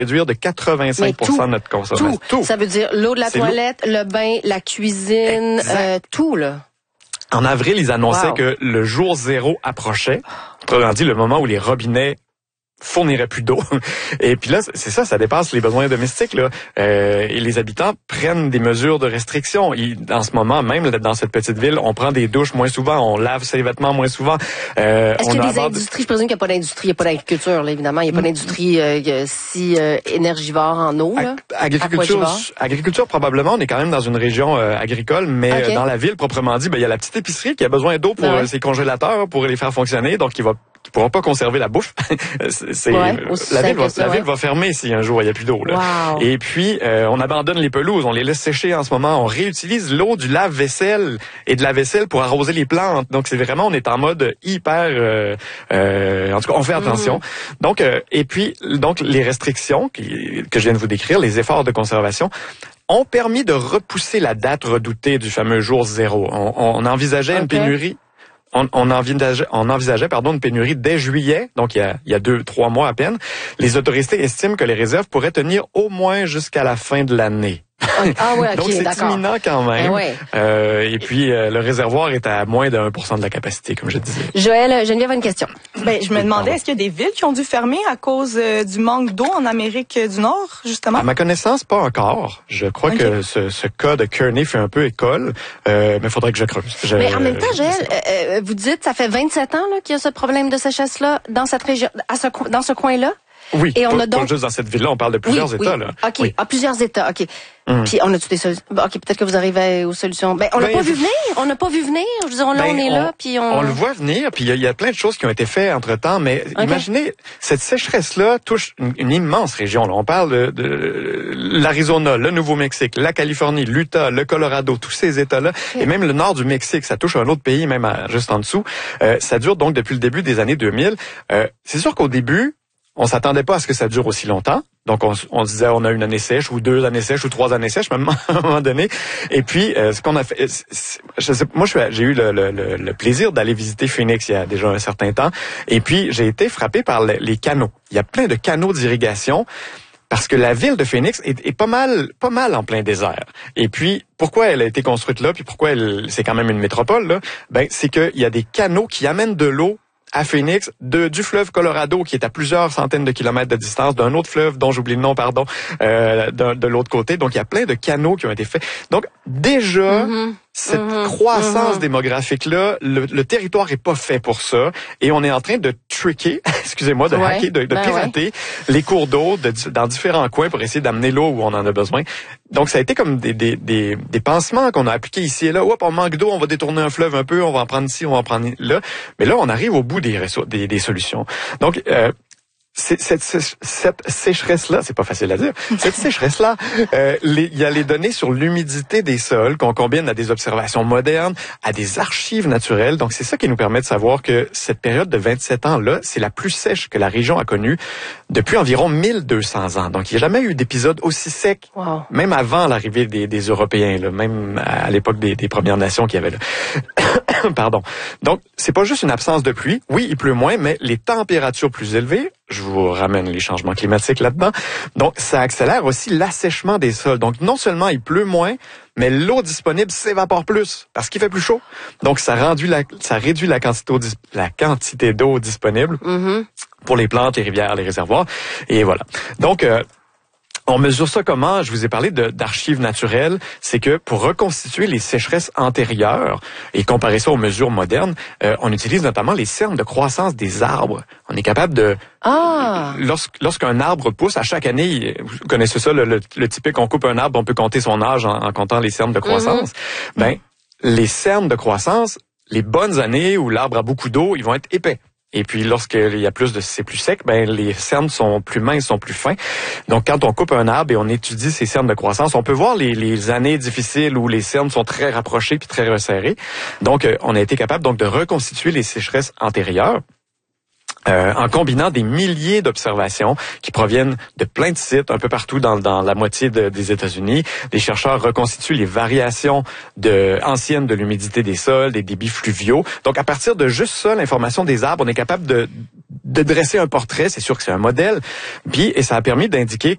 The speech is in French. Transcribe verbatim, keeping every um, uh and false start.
réduire de quatre-vingt-cinq pour cent tout, de notre consommation. Tout. tout. Ça veut dire l'eau de la C'est toilette, l'eau. le bain, la cuisine, euh, tout, là. En avril, ils annonçaient wow. que le jour zéro approchait. Autrement dit, le moment où les robinets fournirait plus d'eau. Et puis là, c'est ça, ça dépasse les besoins domestiques, là. Euh, et les habitants prennent des mesures de restriction. Ils, en ce moment, même dans cette petite ville, on prend des douches moins souvent, on lave ses vêtements moins souvent. Euh, Est-ce qu'il y a des industries, je présume qu'il n'y a pas d'industrie, il n'y a pas d'agriculture, là, évidemment. Il n'y a pas d'industrie euh, si euh, énergivore en eau, là? Agriculture, agriculture, probablement. On est quand même dans une région euh, agricole, mais okay. dans la ville, proprement dit, ben, il y a la petite épicerie qui a besoin d'eau pour ouais. ses congélateurs, pour les faire fonctionner, donc il va qui pourront pas conserver la bouffe. c'est ouais, la ville va ça, la ouais. ville va fermer si un jour il y a plus d'eau là. Wow. Et puis euh, on abandonne les pelouses, on les laisse sécher en ce moment, on réutilise l'eau du lave-vaisselle et de la vaisselle pour arroser les plantes. Donc c'est vraiment on est en mode hyper euh, euh, en tout cas on fait attention. Mm. Donc euh, et puis donc les restrictions qui, que je viens de vous décrire, les efforts de conservation ont permis de repousser la date redoutée du fameux jour zéro. On, on envisageait okay. une pénurie On, on envisageait, on envisageait pardon, une pénurie dès juillet, donc il y a, il y a deux, trois mois à peine. Les autorités estiment que les réserves pourraient tenir au moins jusqu'à la fin de l'année. Ah ouais, ok, donc c'est d'accord. imminent quand même. Eh ouais. euh, et puis euh, le réservoir est à moins de un pour cent de la capacité, comme je disais. Joël, Geneviève a une question. Ben, je me demandais, est-ce qu'il y a des villes qui ont dû fermer à cause euh, du manque d'eau en Amérique du Nord, justement? À ma connaissance, pas encore. Je crois okay. que ce, ce cas de Kearney fait un peu école, euh, mais il faudrait que je creuse. Je, mais en même temps, Joël, euh, vous dites, ça fait vingt-sept ans là, qu'il y a ce problème de sécheresse-là dans cette région, à ce, dans ce coin-là? Oui, et on pas, a donc... pas juste dans cette ville-là, on parle de plusieurs oui, États. Oui. Là. OK, oui. ah, plusieurs États, OK. Mmh. Puis on a toutes des solutions. Bon, OK, peut-être que vous arrivez aux solutions. Ben, on l'a ben, pas vu venir, on n'a pas vu venir. Je veux dire, là, ben, on est on, là, puis on... On le voit venir, puis il y, y a plein de choses qui ont été faites entre-temps, mais okay. imaginez, cette sécheresse-là touche une, une immense région. Là. On parle de, de l'Arizona, le Nouveau-Mexique, la Californie, l'Utah, le Colorado, tous ces États-là, okay. et même le nord du Mexique, ça touche un autre pays, même à, juste en dessous. Euh, ça dure donc depuis le début des années deux mille. Euh, c'est sûr qu'au début, on s'attendait pas à ce que ça dure aussi longtemps. Donc, on, on se disait, on a une année sèche, ou deux années sèches, ou trois années sèches, même à un moment donné. Et puis, euh, ce qu'on a fait, je sais, moi, j'ai eu le, le, le plaisir d'aller visiter Phoenix il y a déjà un certain temps. Et puis, j'ai été frappé par les, les canaux. Il y a plein de canaux d'irrigation. Parce que la ville de Phoenix est, est pas mal, pas mal en plein désert. Et puis, pourquoi elle a été construite là, puis pourquoi elle, c'est quand même une métropole là? Ben, c'est qu'il y a des canaux qui amènent de l'eau à Phoenix, de, du fleuve Colorado, qui est à plusieurs centaines de kilomètres de distance, d'un autre fleuve dont j'oublie le nom, pardon, euh, de, de l'autre côté. Donc, il y a plein de canaux qui ont été faits. Donc, déjà, mm-hmm. cette mm-hmm. croissance mm-hmm. démographique-là, le, le territoire est pas fait pour ça. Et on est en train de tricker, excusez-moi, de ouais. hacker, de, de ben pirater ouais. les cours d'eau de, dans différents coins pour essayer d'amener l'eau où on en a besoin. Donc, ça a été comme des, des, des, des pansements qu'on a appliqués ici et là. Hop, on manque d'eau, on va détourner un fleuve un peu, on va en prendre ici, on va en prendre là. Mais là, on arrive au bout des, des, des solutions. Donc, euh, c'est, cette, cette sécheresse-là, c'est pas facile à dire, cette sécheresse-là, euh, il y a les données sur l'humidité des sols qu'on combine à des observations modernes, à des archives naturelles. Donc, c'est ça qui nous permet de savoir que cette période de vingt-sept ans-là, c'est la plus sèche que la région a connue depuis environ mille deux cents ans. Donc, il n'y a jamais eu d'épisode aussi sec, wow. même avant l'arrivée des, des Européens, là, même à l'époque des, des Premières Nations qu'il y avait là. Pardon. Donc, c'est pas juste une absence de pluie. Oui, il pleut moins, mais les températures plus élevées, je vous ramène les changements climatiques là-dedans. Donc, ça accélère aussi l'assèchement des sols. Donc, non seulement il pleut moins, mais l'eau disponible s'évapore plus parce qu'il fait plus chaud. Donc, ça, rendu la, ça réduit la quantité, la quantité d'eau disponible mm-hmm. pour les plantes, les rivières, les réservoirs. Et voilà. Donc, euh, on mesure ça comment? Je vous ai parlé de, d'archives naturelles. C'est que pour reconstituer les sécheresses antérieures et comparer ça aux mesures modernes, euh, on utilise notamment les cernes de croissance des arbres. On est capable de... Ah. Lorsque, lorsqu'un arbre pousse, à chaque année, vous connaissez ça, le, le, le typique, on coupe un arbre, on peut compter son âge en, en comptant les cernes de croissance. Mm-hmm. Ben, les cernes de croissance, les bonnes années où l'arbre a beaucoup d'eau, ils vont être épais. Et puis, lorsqu'il y a plus de, c'est plus sec, ben, les cernes sont plus minces, sont plus fins. Donc, quand on coupe un arbre et on étudie ces cernes de croissance, on peut voir les, les années difficiles où les cernes sont très rapprochées puis très resserrées. Donc, on a été capable, donc, de reconstituer les sécheresses antérieures. Euh, en combinant des milliers d'observations qui proviennent de plein de sites un peu partout dans, dans la moitié de, des États-Unis. Les chercheurs reconstituent les variations de, anciennes de l'humidité des sols, des débits fluviaux. Donc, à partir de juste ça, l'information des arbres, on est capable de, de dresser un portrait. C'est sûr que c'est un modèle. Puis, et ça a permis d'indiquer